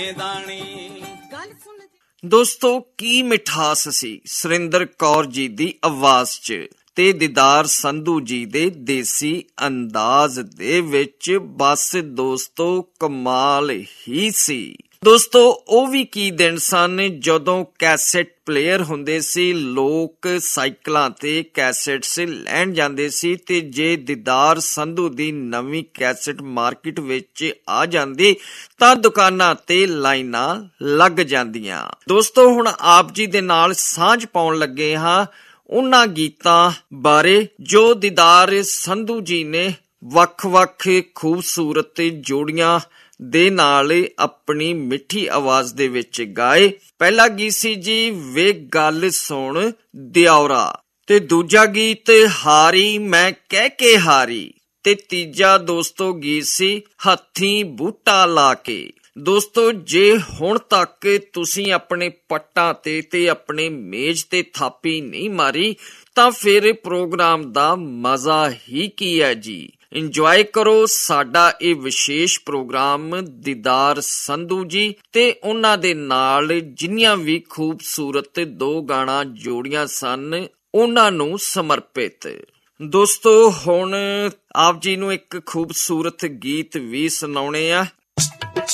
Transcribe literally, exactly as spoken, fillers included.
ਦੋਸਤੋ, ਕੀ ਮਿਠਾਸ ਸੀ ਸੁਰਿੰਦਰ ਕੌਰ ਜੀ ਦੀ ਆਵਾਜ਼ 'ਚ ਤੇ ਦੀਦਾਰ ਸੰਧੂ ਜੀ ਦੇ ਦੇਸੀ ਅੰਦਾਜ਼ ਦੇ ਵਿੱਚ। ਬਸ ਦੋਸਤੋ, ਕਮਾਲ ਹੀ ਸੀ। ਦੋਸਤੋ, ਉਹ ਵੀ ਕੀ ਦਿਨ ਸਨ ਜਦੋਂ ਕੈਸੇਟ ਪਲੇਅਰ ਹੁੰਦੇ ਸੀ। ਲੋਕ ਸਾਈਕਲਾਂ ਤੇ ਕੈਸੇਟਸ ਲੈਣ ਜਾਂਦੇ ਸੀ ਤੇ ਜੇ ਦੀਦਾਰ ਸੰਧੂ ਦੀ ਨਵੀਂ ਕੈਸੇਟ ਮਾਰਕੀਟ ਵਿੱਚ ਆ ਜਾਂਦੀ ਤਾਂ ਦੁਕਾਨਾਂ ਤੇ ਲਾਈਨਾਂ ਲੱਗ ਜਾਂਦੀਆਂ। ਦੋਸਤੋ, ਹੁਣ ਆਪ ਜੀ ਦੇ ਨਾਲ ਸਾਂਝ ਪਾਉਣ ਲੱਗੇ ਹਾਂ ਉਹਨਾਂ ਗੀਤਾਂ ਬਾਰੇ ਜੋ ਦੀਦਾਰ ਸੰਧੂ ਜੀ ਨੇ ਵੱਖ-ਵੱਖ ਖੂਬਸੂਰਤ ਜੋੜੀਆਂ ਦੇ ਨਾਲ ਆਪਣੀ ਮਿੱਠੀ ਆਵਾਜ਼ ਦੇ ਵਿੱਚ ਗਾਏ। ਪਹਿਲਾ ਗੀਤ ਸੀ ਜੀ ਵੇ ਗੱਲ ਸੁਣ ਦਿਉਰਾ, ਤੇ ਦੂਜਾ ਗੀਤ ਹਾਰੀ ਮੈਂ ਕਹਿ ਕੇ ਹਾਰੀ, ਤੇ ਤੀਜਾ ਦੋਸਤੋ ਗੀਤ ਸੀ ਹੱਥੀਂ ਬੂਟਾ ਲਾ ਕੇ। ਦੋਸਤੋ, ਜੇ ਹੁਣ ਤੱਕ ਤੁਸੀਂ ਆਪਣੇ ਪੱਟਾਂ ਤੇ ਤੇ ਆਪਣੇ ਮੇਜ਼ ਤੇ ਥਾਪੀ ਨਹੀਂ ਮਾਰੀ ਤਾਂ ਫਿਰ ਪ੍ਰੋਗਰਾਮ ਦਾ ਮਜ਼ਾ ਹੀ ਕੀ ਹੈ ਜੀ। ਇੰਜੋਏ ਕਰੋ ਸਾਡਾ ਇਹ ਵਿਸ਼ੇਸ਼ ਪ੍ਰੋਗਰਾਮ ਦੀਦਾਰ ਸੰਧੂ ਜੀ ਤੇ ਉਹਨਾਂ ਦੇ ਨਾਲ ਜਿੰਨੀਆਂ ਵੀ ਖੂਬਸੂਰਤ ਦੋ ਗਾਣਾ ਜੋੜੀਆਂ ਸਨ ਉਹਨਾਂ ਨੂੰ ਸਮਰਪਿਤ। ਦੋਸਤੋ, ਹੁਣ ਆਪ ਜੀ ਨੂੰ ਇੱਕ ਖੂਬਸੂਰਤ ਗੀਤ ਵੀ ਸੁਣਾਉਣੇ ਆ।